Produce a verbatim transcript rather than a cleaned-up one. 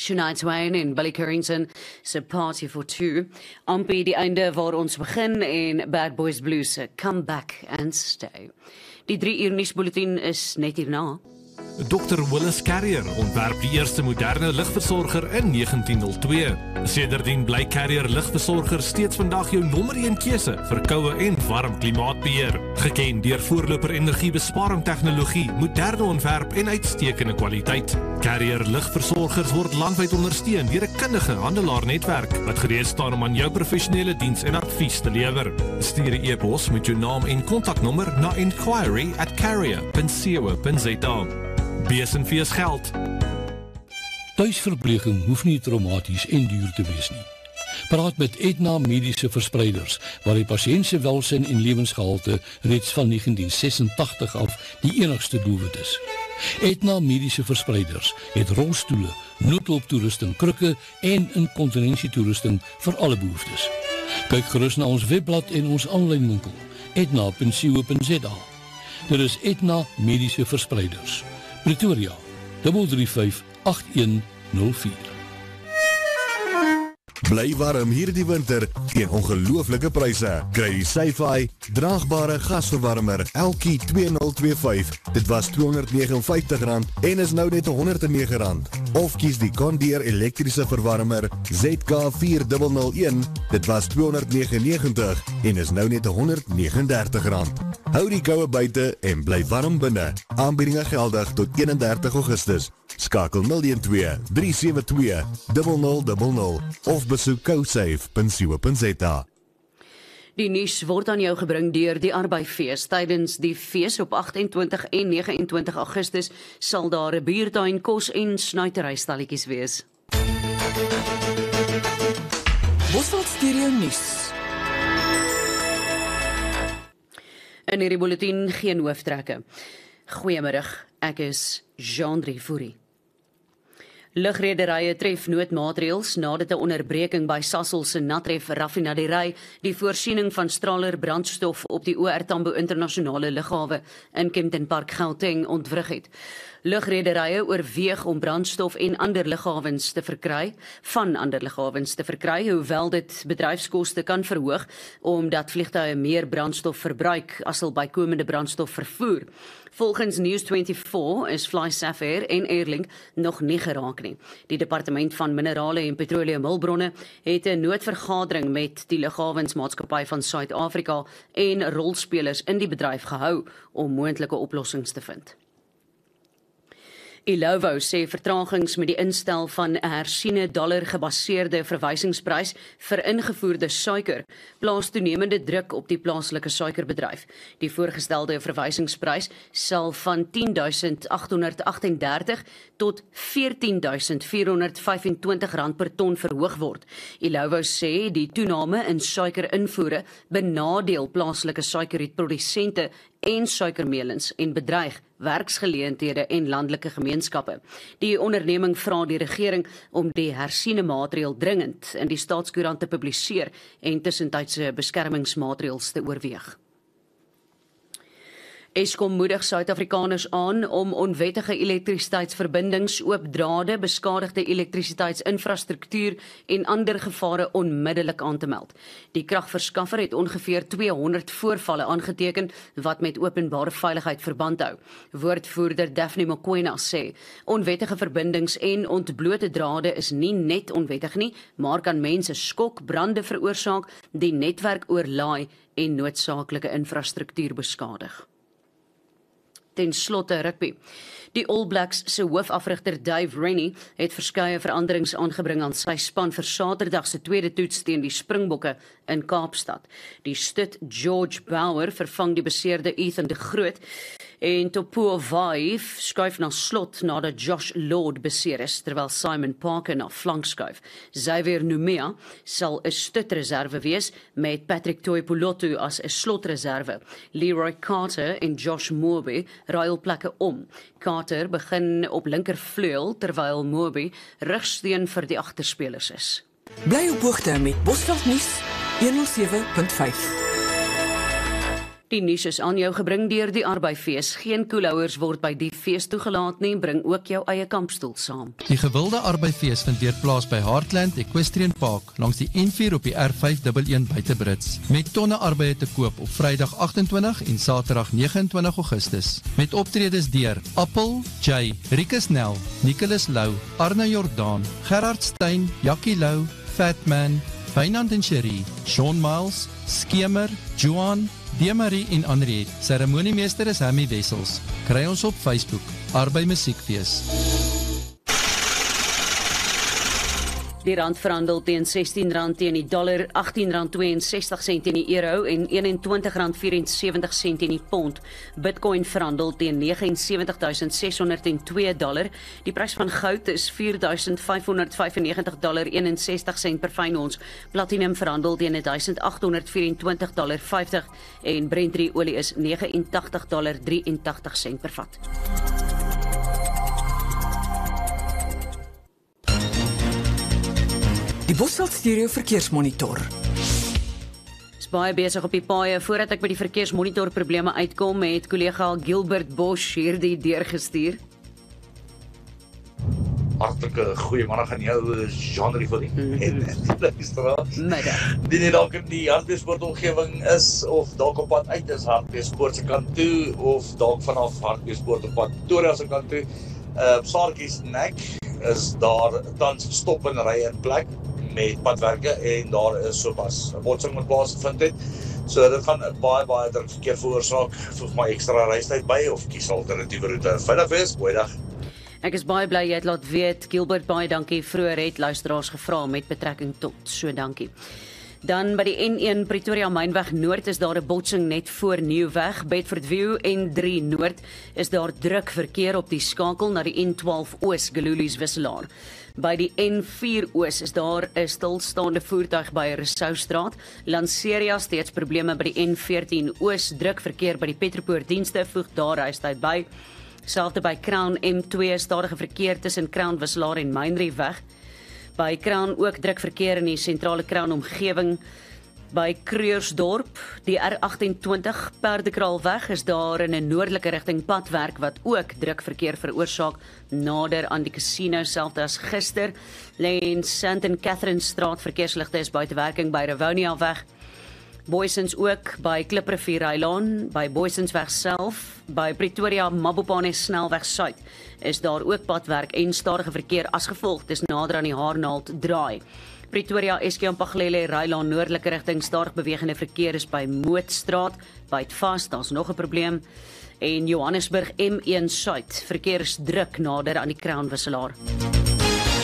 Shania Twain en Billy Currington se Party for Two. Amper die einde waar ons begin en Bad Boys Blues se Come Back and Stay. Die drie uur nuusbulletin is net hierna. dokter Willis Carrier ontwerp die eerste moderne ligversorger in negentien oh twee. Sedertdien bly Carrier ligversorger steeds vandag jou nommer een keuse vir koue en warm klimaatbeheer. Geken deur voorloper energiebesparing tegnologie, moderne ontwerp en uitstekende kwaliteit. Carrier ligversorgers word landwyd ondersteun deur 'n kundige handelaarnetwerk wat gereed staan om aan jou professionele diens en advies te lewer. Stuur 'n e-pos met jou naam en kontaknommer na inquiry at carrier dot co dot za. Bees en vees geld. Tuisverpleging hoef nie traumaties en duur te wees nie. Praat met Aetna Mediese Verspreiders, waar die pasiënt se welsyn en lewensgehalte reeds van negentien sesentagtig af die enigste doelwit is. Aetna Mediese Verspreiders het rolstoele, noodhulptoerusting, krikke en inkontinensietoerusting vir alle behoeftes. Kyk gerus na ons webblad en ons aanlyn winkel, aetna dot co dot za. Dit is Aetna Mediese Verspreiders. Pretoria, drie drie vyf agt een nul vier. Bly warm hierdie winter teen ongelooflike pryse. Kry die Sci-Fi draagbare gasverwarmer L K twee nul twee vyf. Dit was tweehonderdnegenenvyftig rand en is nou net honderd en nege rand. Of kies die Condier elektriese verwarmer Z K vier nul nul een. Dit was tweehonderdnegenennegentig en is nou net honderd neges en dertig rand. Hou die koue buite en bly warm binne. Aanbiedinge geldig tot eenendertig Augustus. Skakel nul een twee drie sewe twee nul nul nul nul of besoek cosafe dot co dot za. Die nuus word aan jou gebring deur die Arbeidsfees. Tydens die fees op agt-en-twintig en nege-en-twintig Augustus sal daar 'n buurtuin, kos en snuiterystalletjies wees. Bosveld Stereo Nuus. In hierdie bulletin geen hooftrekke. Goeiemiddag, ek is Jean-Drie Fourie. Lugrederye tref noodmaatreëls nadat 'n onderbreking by Sasol se Natref raffinaderry die voorsiening van straler brandstof op die O R Tambo internasionale lughawe in Kempton Park, Gauteng ontwrig het. Lugrederye oorweeg om brandstof en ander lughawens te verkry, van ander lughawens te verkry, hoewel dit bedryfskoste kan verhoog omdat vliegtuie meer brandstof verbruik as hul bykomende brandstof vervoer. Volgens News vyf-en-twintig is FlySafair en Airlink nog nie geraak nie. Die Departement van Minerale en Petroleumhulpbronne het 'n noodvergadering met die Lughawensmaatskappy van Suid-Afrika en rolspelers in die bedryf gehou om moontlike oplossings te vind. Ilovo sê vertragings met die instel van 'n hersiene dollar gebaseerde verwysingsprys vir ingevoerde suiker plaas toenemende druk op die plaaslike suikerbedryf. Die voorgestelde verwysingsprys sal van tien duisend agt honderd agt en dertig tot veertien duisend vier honderd vyf en twintig rand per ton verhoog word. Ilovo sê die toename in suikerinvoere benadeel plaaslike suikerrietprodusente en suikermelens en bedreig werksgeleenthede en landelike gemeenskappe. Die onderneming vra die regering om die hersiene maatreël dringend in die Staatskoerant te publiseer en tussentydse beskermingsmaatreëls te oorweeg. Eskom moedig Suid-Afrikaners aan om onwettige elektrisiteitsverbindings, oop drade, beskadigde elektrisiteitsinfrastruktuur en ander gevare onmiddellik aan te meld. Die kragverskaffer het ongeveer tweehonderd voorvalle aangeteken wat met openbare veiligheid verband hou. Woordvoerder Daphne Mokoena sê, onwettige verbindings en ontblote drade is nie net onwettig nie, maar kan mense skok, brande veroorsaak, die netwerk oorlaai en noodsaaklike infrastruktuur beskadig. Ten slotte rugby. Die All Blacks se hoofafrigter Dave Rennie het verskeie veranderings aangebring aan sy span vir Saterdag se tweede toets teen die Springbokke in Kaapstad. Die stut George Bauer vervang die beseerde Ethan de Groot en Topo Vaif skuif na slot nadat Josh Lord beseer is, terwyl Simon Parker na flank skuif. Xavier Numea sal 'n stutreserve wees met Patrick Toipolotu as 'n slotreserve. Leroy Carter en Josh Moorby ruil plekke om. Carter begin op linkervleuel terwyl Moorby rugsteun vir die agterspelers is. Bly op hoogte met Bosveld Nuus honderd sewe punt vyf. Die nuus is aan jou gebring deur die Arbeidsfees. Geen koelhouers word by die fees toegelaat nie, bring ook jou eie kampstoel saam. Die gewilde Arbeidsfees vind weer plaas by Heartland Equestrian Park langs die N vier op die R vyf een een buite Brits. Met tonne arbeide te koop op Vrydag agt-en-twintig en Saterdag nege en twintig Augustus. Met optredes deur Appel, Jay, Rikus Nel, Nicholas Lou, Arne Jordaan, Gerard Stein, Jackie Lou, Fatman, Fynand en Cherie, Sean Miles, Skemer, Johan, Demarie en Henriette. Ceremoniemeester is Hammy Wessels. Kry ons op Facebook, Arbei Musiekfees. Die rand verhandel teen sestien rand teen die dollar, agttien rand tweeënsestig sent teen die euro en eenentwintig rand vierensewentlig sent teen die pond. Bitcoin verhandel teen negenensewentig duisend ses honderd twee dollar. Die prys van goud is vier duisend vyfhonderd vyfennegentig dollar eenensestig sent per fyn ons. Platinum verhandel teen duisend agt honderd vyerentwintig dollar vyftig en Brent olie is negenentagtig dollar drieëntagtig sent per vat. Die Bosveld Stereo Verkeersmonitor. Is baie besig op die paaie. Voordat ek by die verkeersmonitor probleme uitkom, het kollega Gilbert Bosch hierdie deurgestuur. Hartlike goeiemiddag aan jou, Jean-Marie van die en die luisteraars. Middag. Die nie dalk in die Hartbeespoort omgewing is, of dalk op pad uit is Hartbeespoort se kant toe, of dalk vanaf Hartbeespoort op pad Pretoria se kant toe. Uh, Saartjies Nek is daar tans stop en ry in plek met padwerke en daar is sopas 'n botsing met plaasgevind het. So dit gaan baie baie druk verkeer veroorsaak. Voeg my ekstra reistyd by of kies alternatiewe roete. Veilig wees, goeie dag. Ek is baie bly jy het laat weet, Gilbert, baie dankie. Vroeër het luisteraars gevra met betrekking tot, so dankie. Dan by die N een Pretoria Mynweg Noord is daar 'n botsing net voor Nieuwweg. Bedfordview N drie Noord is daar druk verkeer op die skakel na die N twaalf Oos Gelulies wisselaar. By die N vier Oos is daar 'n stilstaande voertuig by Rousseaustraat. Lanseria steeds probleme by die N veertien Oos, druk verkeer by die Petropoort dienste, voeg daar reistyd by. Selfde by Crown M twee, stadige verkeer tussen Crown Wisselaar en Mynrieweg. By Crown ook druk verkeer in die sentrale Crown omgewing. By Kreursdorp, die R agtentwintig Perdekraalweg, is daar in 'n noordelike rigting padwerk wat ook druk verkeer veroorsaak nader aan die casino, selfs as gister. En Saint and Catherine Straat verkeersligte is buite werking by Rivonia weg. Boysens ook by Kliprivier Rylaan, by Boysensweg self, by Pretoria Mabopane Snelweg Suid is daar ook padwerk en stadige verkeer as gevolg dis nader aan die Haarnaald draai. Pretoria Eskiampaglele Rylaan noordelike rigting stadig bewegende verkeer is by Mootstraat, byt vas, daar's nog 'n probleem. En Johannesburg M een Suid, verkeer is druk nader aan die Crown Wisselaar.